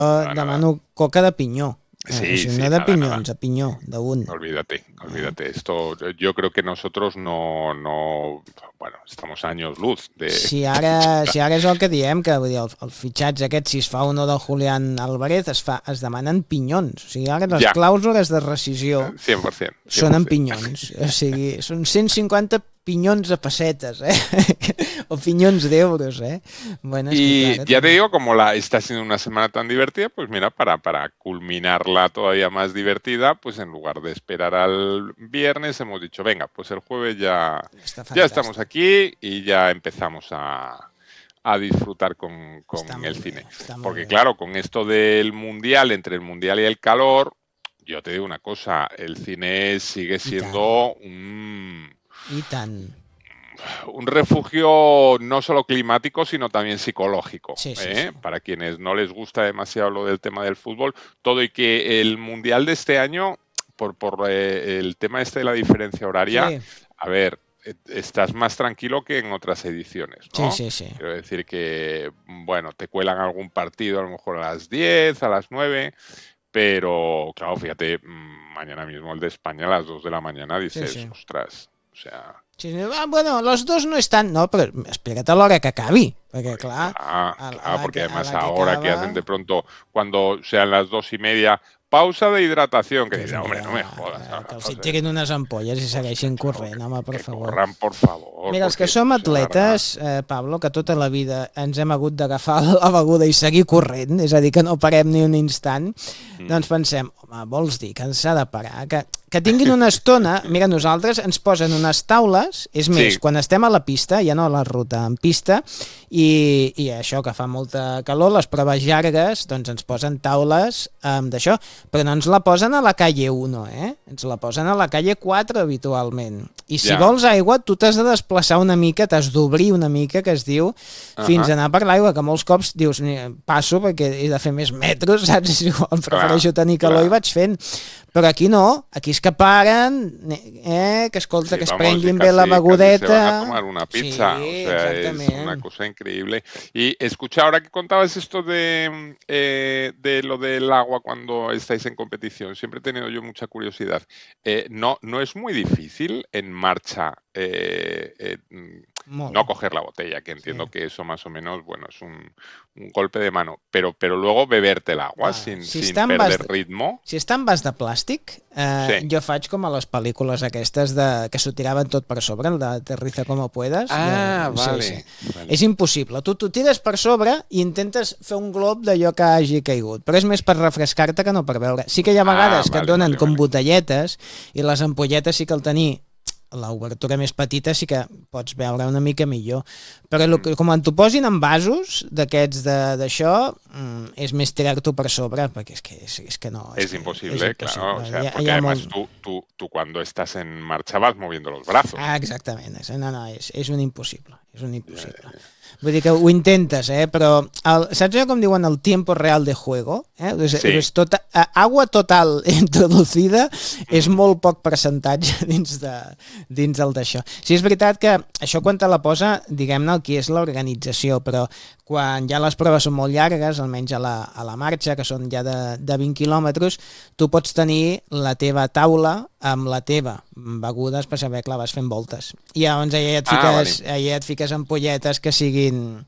Nada, nada. demano coca de pinyó. Sí, No sí, de nada, nada. pinyons, de pinyó, d'un. Olvídate, olvídate. Esto, yo creo que nosotros bueno, estamos años luz de... Si ara és el que diem, que vull dir, el fitxatge aquest, si es fa uno del Julián Álvarez, es demanen pinyons. O sigui, ara les Ya, clàusules de rescisió 100%, són en 100%. pinyons. O sigui, són 150 pinyons de pessetes, o pinyons d'euros, Bueno, és que Y clar, ya te també. digo, está siendo una semana tan divertida, pues mira, para culminarla todavía más divertida, pues en lugar de esperar al viernes, hemos dicho, venga, pues el jueves Està ya estamos fantàstic. aquí y ya empezamos a disfrutar Està con el molt bé, cine. està molt Porque bé. claro, con esto del mundial, entre el mundial y el calor, yo te digo una cosa, el cine sigue I tant, siendo i tant. un refugio no solo climático, sino también psicológico. Sí, sí, sí. ¿Eh? Para quienes no les gusta demasiado lo del tema del fútbol, todo y que el Mundial de este año, por el tema este de la diferencia horaria, Sí, a ver, estás más tranquilo que en otras ediciones, sí, ¿no? sí, sí. Quiero decir que, bueno, te cuelan algún partido a lo mejor a las 10, a las 9, pero claro, fíjate, mañana mismo el de España a las 2 de la mañana Sí, dices, sí. ostras, o sea, Sí, bueno, los dos no estan... No, però espera't a l'hora que acabi, perquè clar, claro, a claro, la porque a además la que ahora que hacen acaba... de pronto, cuando sean las 2:30, pausa de hidratación, que Dios dice, hombre, mío, no me jodas, que els hi o sea, tirin unes ampolles i hostia, segueixin claro, corrent, home, per que favor. corran por favor, Mira, els que porque som se alarga. atletes, Pablo, que tota la vida ens hem hagut d'agafar la beguda i seguir corrent, és a dir, que no parem ni un instant, Mm. doncs pensem, home, vols dir que s'ha de parar? Que tinguin una estona, mira, nosaltres ens posen unes taules, és més, Sí, quan estem a la pista, ja no a la ruta, en pista, i això, que fa molta calor, les proves llargues, doncs ens posen taules d'això, però no ens la posen a la calle 1, Ens la posen a la calle 4 habitualment. I si ya, vols aigua, tu t'has de desplaçar una mica, t'has d'obrir una mica, que es diu, fins a ajá, anar per l'aigua, que molts cops dius, passo perquè he de fer més metros, saps? És igual, claro, prefereixo tenir calor i claro. vaig fent. Però aquí no, aquí és que paren, que escolta, Sí, que es vamos, y prenguin bé la casi se van a begudeta... tomar una pizza. O Sí, sea, es una exactament. cosa increíble. Y escucha, ahora que contabas esto de lo del agua cuando estáis en competición, siempre he tenido yo mucha curiosidad. No es muy difícil en marcha no Molt. coger la botella, que Sí. entiendo que eso más o menos, bueno, es un golpe de mano, pero luego beberte el agua Clar, sin perder ritmo. si està en vas de plàstic, Sí. jo faig com a les pel·lícules aquestes que s'ho tiraven tot per sobre, el de Aterriza como puedas. Ah, Sí, sí. vale, vale. És impossible. Tu t'ho tires per sobre i intentes fer un glob d'allò que hagi caigut, però és més per refrescar-te que no per beure. Sí que hi ha Ah, vegades que et vale, donen vale, com vale. botelletes i les ampolletes sí que al tenir l'obertura més petita sí que pots veure una mica millor, però Mm. com t'ho posin en vasos d'aquests d'això, és més tirar-t'ho per sobre, perquè és que no, Es és imposible, claro, o impossible. sea, Hi porque ha además molt... tú cuando estás en marcha vas moviendo los brazos. Exactament, no, no, és un impossible, és un Ya, ya, impossible. ya. Vull dir que ho intentes, però saps allò com diuen el tiempo real de juego? Sí. És tota, agua total introducida és Ujú. molt poc percentatge dins del d'això. Sí, és veritat que això quan te la posa, diguem-ne, el que és l'organització, però quan ja les proves són molt llargues, almenys a la marxa, que són ja de 20 quilòmetres, tu pots tenir la teva taula amb la teva beguda per saber que la vas fent voltes. I llavors Ah, vale. allà et fiques ampolletes que siguin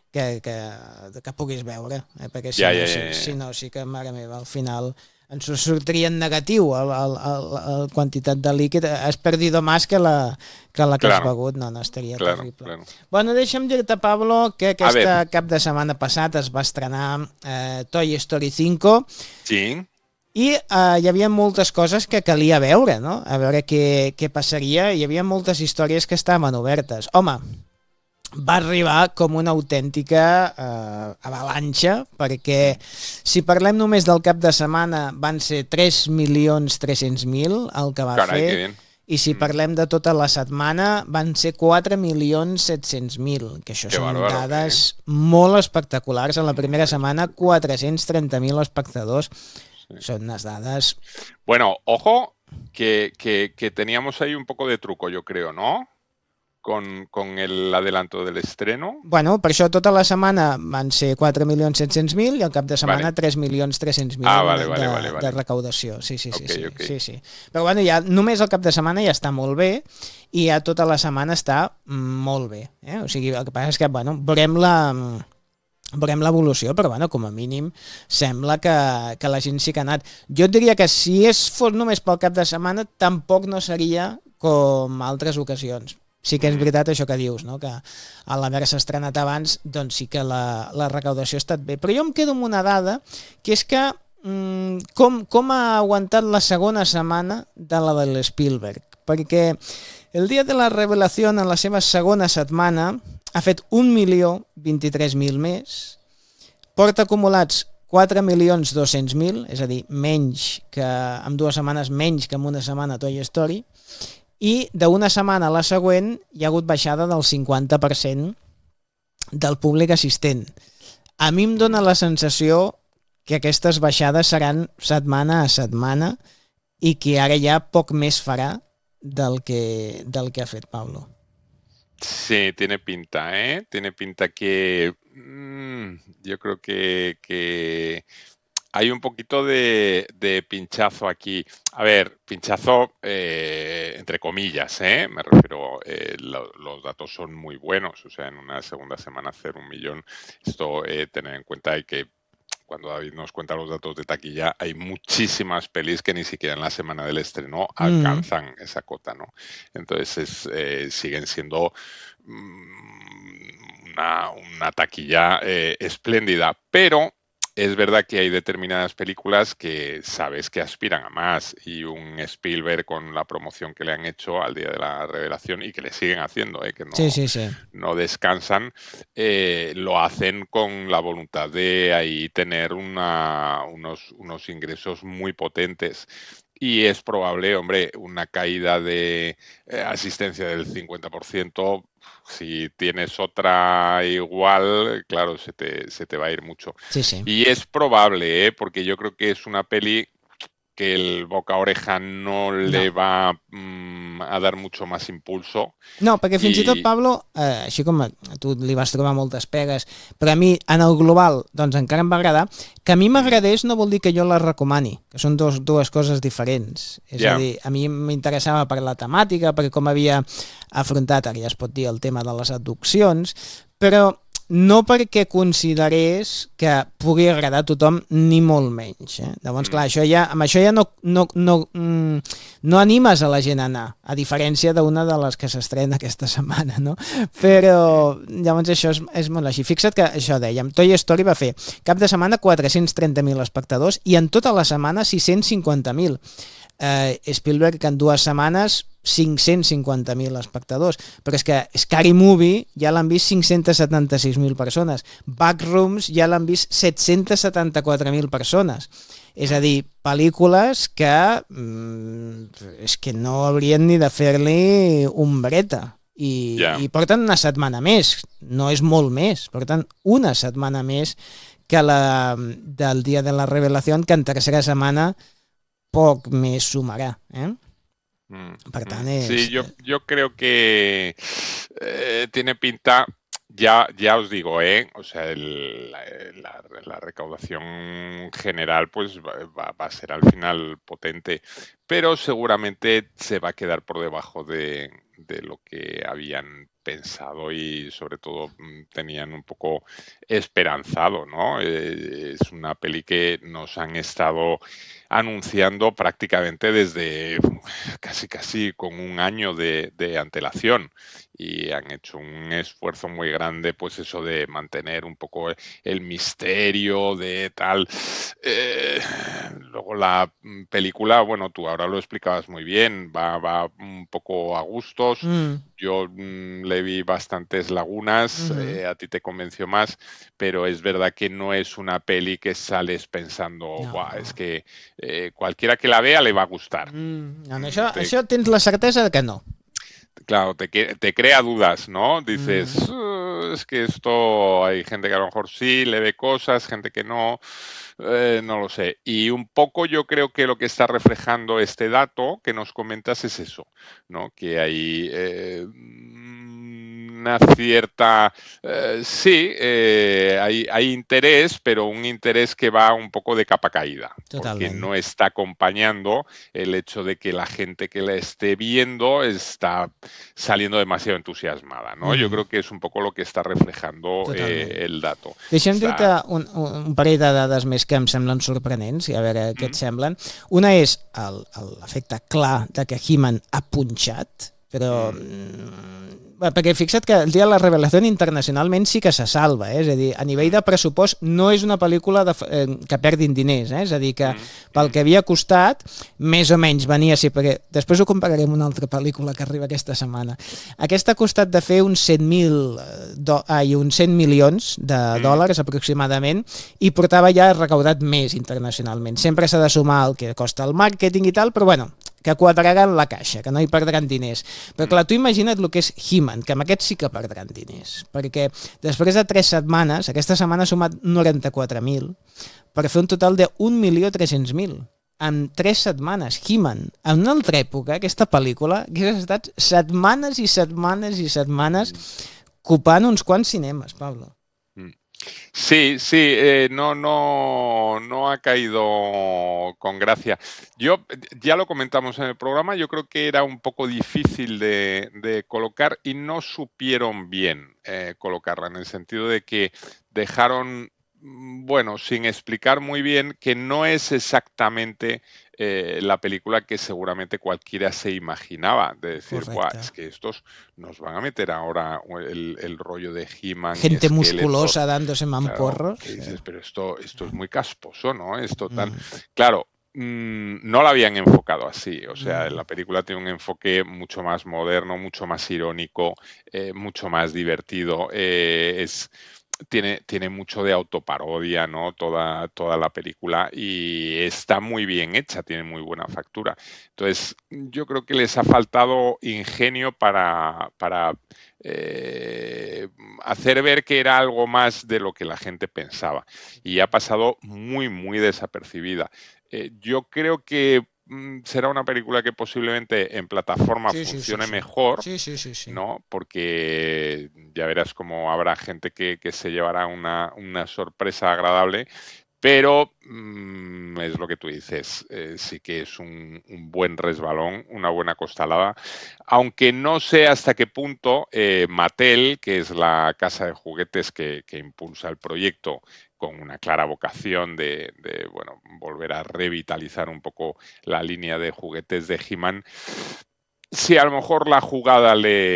que puguis veure, perquè Ya, ya, ya, ya, si ya. no, sí que, mare meva, al final ens sortiria en negatiu la quantitat de líquid, has perdido más que has Claro, begut, no, estaria claro, terrible. claro. Bueno, deixa'm dir-te, Pablo, que A ver, aquesta cap de setmana passat es va estrenar Toy Story 5 sí. i hi havia moltes coses que calia veure, no? A veure què passaria. Hi havia moltes històries que estaven obertes. Home, va arribar com una autèntica avalanxa, perquè Mm. si parlem només del cap de setmana van ser 3.300.000 el que va Caray, qué fer, bien. i si Mm. parlem de tota la setmana van ser 4.700.000, que això Qué són bárbaro, ¿eh? dades molt espectaculars. En la primera Hombre, setmana 430.000 espectadors, sí. són unes dades... Bueno, ojo, que teníamos ahí un poco de truco, yo creo, ¿no? con el adelanto del estreno. Bueno, per això tota la setmana van ser 4.700.000 i al cap de setmana Vale. 3.300.000 Vale, de, vale, vale, de vale. recaudació. Sí, sí, sí, Ok, sí, ok. sí, sí. Però bueno, ja només el cap de setmana ja està molt bé i ja tota la setmana està molt bé. O sigui, el que passa és que, bueno, veurem l'evolució, però bueno, com a mínim sembla que la gent sí que ha anat. Jo et diria que si fos només pel cap de setmana tampoc no seria com altres ocasions. Sí que és veritat això que dius, no? Que a l'haver-se estrenat abans, doncs sí que la recaudació ha estat bé. Però jo em quedo amb una dada, que és que com ha aguantat la segona setmana de la de l'Spielberg. Perquè el dia de la revelació en la seva segona setmana ha fet 1.023.000 més, porta acumulats 4.200.000, és a dir, menys que en 2 setmanes, menys que en una setmana Toy Story, i d'una setmana a la següent hi ha hagut baixada del 50% del públic assistent. A mi em dóna la sensació que aquestes baixades seran setmana a setmana i que ara ja poc més farà del que ha fet Pablo. Sí, tiene pinta, ¿eh? Tiene pinta que yo creo que hay un poquito de pinchazo aquí. A ver, pinchazo entre comillas, ¿eh? Me refiero, los datos son muy buenos. O sea, en una segunda semana hacer 1.000.000, esto tener en cuenta hay que cuando David nos cuenta los datos de taquilla, hay muchísimas pelis que ni siquiera en la semana del estreno alcanzan esa cota, ¿no? Entonces siguen siendo una taquilla espléndida, pero es verdad que hay determinadas películas que sabes que aspiran a más y un Spielberg con la promoción que le han hecho al día de la revelación y que le siguen haciendo, que no descansan, lo hacen con la voluntad de ahí tener unos ingresos muy potentes. Y es probable, hombre, una caída de asistencia del 50%. Si tienes otra igual, claro, se te va a ir mucho. Sí, sí. Y es probable, porque yo creo que es una peli que el boca a oreja no le va a dar mucho más impulso. No, perquè fins i tot, Pablo, així com a tu li vas trobar moltes pegues, però a mi, en el global, doncs encara em va agradar. Que a mi m'agradés no vol dir que jo la recomani, que són dues coses diferents. És a dir, a mi m'interessava per la temàtica, perquè com havia afrontat, ara ja es pot dir, el tema de les adopcions, però no perquè considerés que pugui agradar a tothom, ni molt menys. Llavors, clar, amb això ja no animes a la gent a anar, a diferència d'una de les que s'estrena aquesta setmana, no? Però, llavors, això és molt així. Fixa't que això dèiem, Toy Story va fer cap de setmana 430.000 espectadors i en tota la setmana 650.000. Spielberg que en 2 setmanes 550.000 espectadors, però és que Scary Movie ja l'han vist 576.000 persones, Backrooms ja l'han vist 774.000 persones, és a dir, pel·lícules que és que no haurien ni de fer-li ombreta i porten una setmana més, no és molt més, porten una setmana més que la del dia de la revelació, que en tercera setmana poc més sumarà, Per tant, sí, yo creo que tiene pinta, ya os digo, o sea, la recaudación general pues va a ser al final potente, pero seguramente se va a quedar por debajo de lo que habían pensado y sobre todo tenían un poco esperanzado, ¿no? Es una peli que nos han estado anunciando prácticamente desde casi con un año de antelación y han hecho un esfuerzo muy grande, pues eso de mantener un poco el misterio de tal. Luego la película, bueno, tú ahora lo explicabas muy bien, va un poco a gustos. Yo le vi bastantes lagunas, a ti te convenció más, pero es verdad que no es una peli que sales pensando, es que cualquiera que la vea le va a gustar. Això tens la certesa de que no. Claro, te crea dudas, ¿no? Dices, es que esto hay gente que a lo mejor sí le ve cosas, gente que no, no lo sé. Y un poco yo creo que lo que está reflejando este dato que nos comentas es eso, ¿no? Que hay una cierta, sí, hay interés, pero un interés que va un poco de capa caída, porque Totalment. no está acompañando el hecho de que la gente que la esté viendo está saliendo demasiado entusiasmada, ¿no? Yo creo que es un poco lo que está reflejando Totalment. el dato. Deixa'm dir-te Está... un parell de dades més que em semblen sorprenents i a veure què et Mm, semblen. Una és l'efecte clar de que He-Man ha punxat, però mm, perquè fixa't que el dia de la revelació internacionalment sí que se salva, és a dir, a nivell de pressupost no és una pel·lícula que perdin diners, és a dir, que pel que havia costat, més o menys venia així, perquè després ho compararem amb una altra pel·lícula que arriba aquesta setmana. Aquesta ha costat de fer uns 100 milions de dòlars aproximadament i portava ja recaudat més internacionalment. Sempre s'ha de sumar el que costa el màrqueting i tal, però bueno, que quadraran la caixa, que no hi perdran diners. Però clar, tu imagina't el que és He-Man, que amb aquest sí que perdran diners, perquè després de 3 setmanes, aquesta setmana ha sumat 94.000, per fer un total de 1.300.000 en 3 setmanes. He-Man, en una altra època, aquesta pel·lícula hagués estat setmanes i setmanes i setmanes copant uns quants cinemes, Pablo. Sí, sí, no ha caído con gracia. Yo, ya lo comentamos en el programa, yo creo que era un poco difícil de colocar y no supieron bien colocarla, en el sentido de que dejaron, bueno, sin explicar muy bien que no es exactamente la película que seguramente cualquiera se imaginaba, de decir, buah, Correcte. es que estos nos van a meter ahora el rollo de He-Man y Gente Skeletor. musculosa dándose Claro, mamporros. que dices, pero esto es muy casposo, ¿no? Esto tan... Claro, no la habían enfocado así. O sea, la película tiene un enfoque mucho más moderno, mucho más irónico, mucho más divertido. Tiene mucho de autoparodia, ¿no? Toda la película y está muy bien hecha, tiene muy buena factura. Entonces, yo creo que les ha faltado ingenio para hacer ver que era algo más de lo que la gente pensaba y ha pasado muy, muy desapercibida. Yo creo que será una película que posiblemente en plataforma funcione mejor, Sí. ¿no? Porque ya verás cómo habrá gente que se llevará una sorpresa agradable, pero es lo que tú dices, sí que es un buen resbalón, una buena costalada, aunque no sé hasta qué punto Mattel, que es la casa de juguetes que impulsa el proyecto con una clara vocación de, bueno, volver a revitalizar un poco la línea de juguetes de He-Man, si a lo mejor la jugada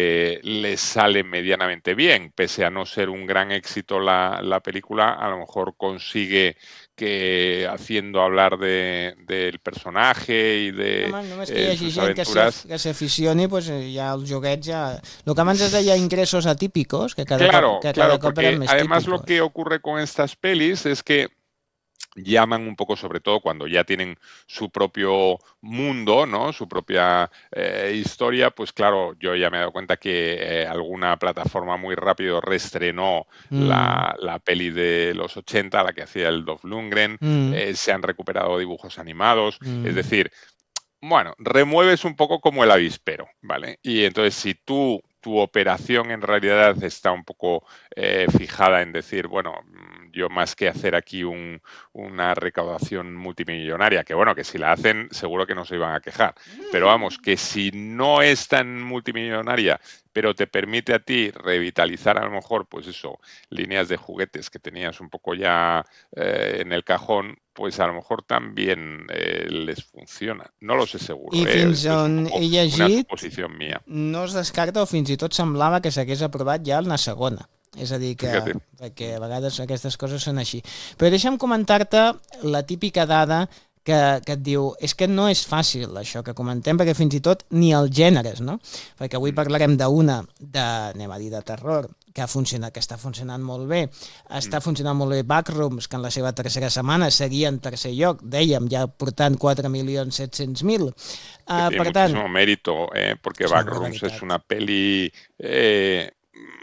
le sale medianamente bien, pese a no ser un gran éxito la película, a lo mejor consigue que haciendo hablar del personaje i de Només que hi hagi sus gent aventuras. que s'aficioni, pues, ja els joguets ja... El que abans es deia ingressos atípicos, que cada Claro, claro, cop eren porque més además lo típicos. que ocurre con estas pelis es que llaman un poco, sobre todo cuando ya tienen su propio mundo, ¿no? Su propia historia, pues claro, yo ya me he dado cuenta que alguna plataforma muy rápido reestrenó la peli de los 80, la que hacía el Dolph Lundgren, se han recuperado dibujos animados, es decir, bueno, remueves un poco como el avispero, ¿vale? Y entonces si tu operación en realidad está un poco fijada en decir, bueno, yo más que hacer aquí una recaudación multimillonaria, que bueno, que si la hacen seguro que no se iban a quejar, pero vamos, que si no es tan multimillonaria, pero te permite a ti revitalizar a lo mejor, pues eso, líneas de juguetes que tenías un poco ya en el cajón, pues a lo mejor también les funciona. No lo sé seguro, I fins esto es un on poco he una llegit, suposición mía. no es descarta o fins i tot semblava que s'hagués aprovat ja una segona. És a dir, Fíjate. perquè a vegades aquestes coses són així. Però deixa'm comentar-te la típica dada que et diu, és que no és fàcil això que comentem, perquè fins i tot ni els gèneres, no? Perquè avui parlarem d'una, anem a dir, de terror, que està funcionant molt bé. Està funcionant molt bé Backrooms, que en la seva tercera setmana seguia en tercer lloc, dèiem, ja portant 4.700.000. Que tiene muchísimo mérito, porque és una Backrooms barbaritat. es una peli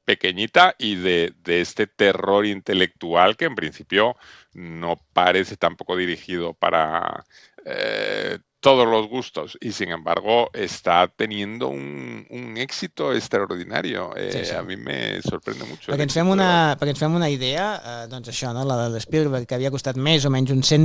pequeñita y de este terror intelectual que en principio no parece tampoco dirigido para todos los gustos y sin embargo está teniendo un éxito extraordinario. Sí, sí. A mi me sorprende mucho el Perquè ens fem éxito de la... una idea, doncs això, no? La de Spielberg, que havia costat més o menys uns 100